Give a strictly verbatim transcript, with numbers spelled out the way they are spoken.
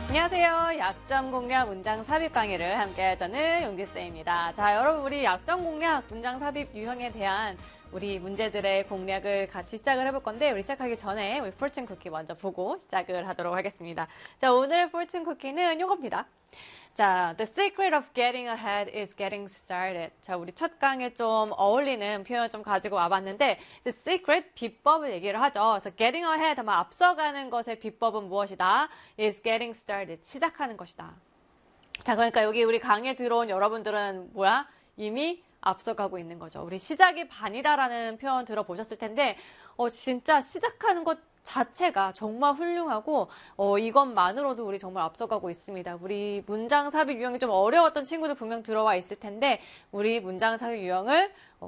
안녕하세요. 약점 공략 문장 삽입 강의를 함께 해주는 용기쌤입니다. 자, 여러분 우리 약점 공략 문장 삽입 유형에 대한 우리 문제들의 공략을 같이 시작을 해볼 건데 우리 시작하기 전에 우리 fortune 쿠키 먼저 보고 시작을 하도록 하겠습니다. 자, 오늘 fortune 쿠키는 요겁니다. 자, the secret of getting ahead is getting started. 자, 우리 첫 강에 좀 어울리는 표현 좀 가지고 와봤는데, the secret, 비법을 얘기를 하죠. 그래서 getting ahead, 아마 앞서가는 것의 비법은 무엇이다? is getting started. 시작하는 것이다. 자, 그러니까 여기 우리 강의에 들어온 여러분들은 뭐야? 이미 앞서가고 있는 거죠. 우리 시작이 반이다라는 표현 들어보셨을 텐데, 어, 진짜 시작하는 것 자체가 정말 훌륭하고 어, 이것만으로도 우리 정말 앞서가고 있습니다. 우리 문장 삽입 유형이 좀 어려웠던 친구들 분명 들어와 있을 텐데 우리 문장 삽입 유형을 어,